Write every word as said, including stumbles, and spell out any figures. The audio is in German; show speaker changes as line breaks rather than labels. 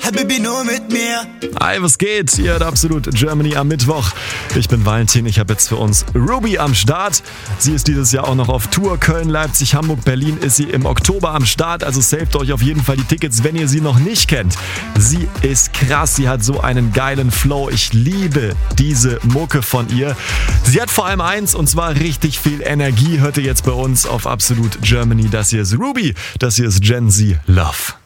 Habibi, nur mit mir.
Hi, was geht? Ihr hört Absolut Germany am Mittwoch. Ich bin Valentin, ich habe jetzt für uns Ruby am Start. Sie ist dieses Jahr auch noch auf Tour. Köln, Leipzig, Hamburg, Berlin ist sie im Oktober am Start. Also saved euch auf jeden Fall die Tickets, wenn ihr sie noch nicht kennt. Sie ist krass, sie hat so einen geilen Flow. Ich liebe diese Mucke von ihr. Sie hat vor allem eins, und zwar richtig viel Energie. Hört ihr jetzt bei uns auf Absolut Germany. Das hier ist Ruby, das hier ist Gen Z Love.